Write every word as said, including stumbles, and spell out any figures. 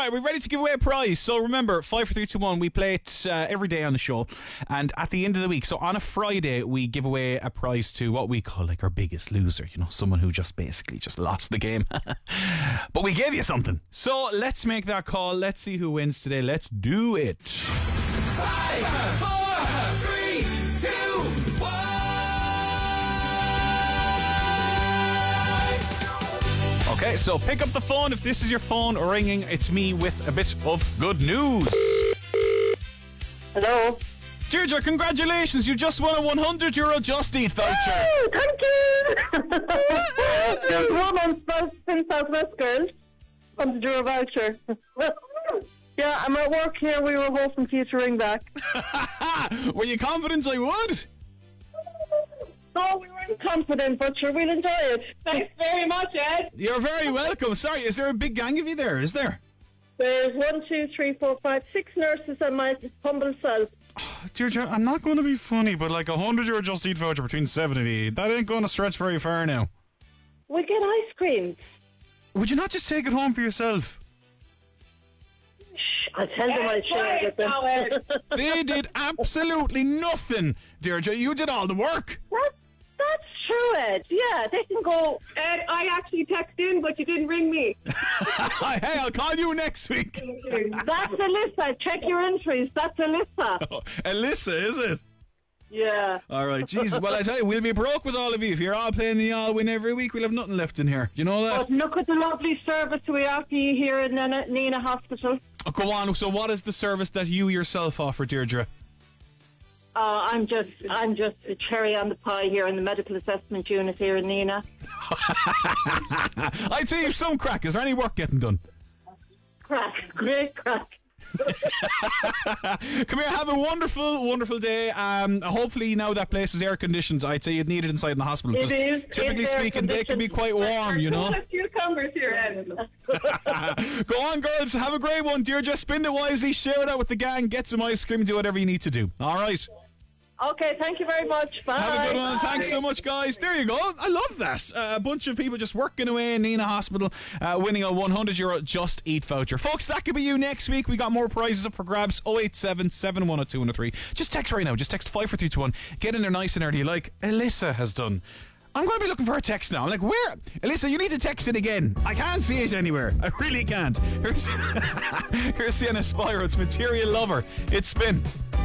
Right, we're ready to give away a prize. So remember, five, four, three, two, one, we play it uh, every day on the show. And at the end of the week, so on a Friday, we give away a prize to what we call like our biggest loser. You know, someone who just basically just lost the game. But we gave you something. So let's make that call. Let's see who wins today. Let's do it. Five, four, three, two, one. Okay, so pick up the phone. If this is your phone ringing, it's me with a bit of good news. Hello. Deirdre, congratulations. You just won a one hundred euro Just Eat voucher. Oh, thank you. There's one on South, in Southwest Girls. one hundred euro voucher. Yeah, I'm at work here. We were hoping for you to ring back. Were you confident I would? No, we weren't confident, but sure, we'll enjoy it. Thanks very much, Ed. You're very welcome. Sorry, is there a big gang of you there? Is there? There's one, two, three, four, five, six nurses and my humble self. Deirdre, I'm not going to be funny, but like a one hundred euro Just Eat voucher between seven of you, that ain't going to stretch very far now. We get ice cream. Would you not just take it home for yourself? Shh, I'll tell them I'll share it with them. They did absolutely nothing, Deirdre. You did all the work. That, that's true, Ed. Yeah, they can go. Ed, I actually texted in, but you didn't ring me. Hey, I'll call you next week. That's Alyssa. Check your entries. That's Alyssa. Oh, Alyssa, is it? Yeah. All right, jeez. Well, I tell you, we'll be broke with all of you. If you're all playing the all win every week, we'll have nothing left in here. You know that? But look at the lovely service we offer you here in Nina, Nina Hospital. Oh, go on. So what is the service that you yourself offer, Deirdre? Uh, I'm just, I'm just a cherry on the pie here in the medical assessment unit here in Nina. I'd say you've some crack. Is there any work getting done? Crack, great crack. Come here, have a wonderful, wonderful day. Um, hopefully now that place is air conditioned. I'd say you'd need it inside in the hospital. It is. Typically It's speaking, they can be quite warm, you know. Cucumbers here, Ed. Go on, girls. Have a great one, Deirdre. Spend it wisely. Share it out with the gang. Get some ice cream. Do whatever you need to do. All right. Okay, thank you very much. Bye. Have a good one. Bye. Thanks so much, guys. There you go. I love that. Uh, a bunch of people just working away in Nina Hospital, uh, winning a one hundred euro Just Eat voucher. Folks, that could be you next week. We got more prizes up for grabs. oh eight seven, seven one oh two one oh three. Just text right now. Just text five four three two one. Get in there nice and early like Alyssa has done. I'm going to be looking for her text now. I'm like, where? Alyssa, you need to text it again. I can't see it anywhere. I really can't. Here's, here's Sienna Spyro. It's Material Lover. It's Spin.